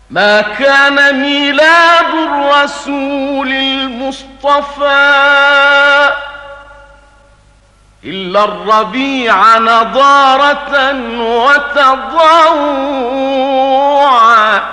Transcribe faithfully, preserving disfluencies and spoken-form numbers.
ما كان ميلاد الرسول المصطفى إلا الربيع نضارة وتضوعا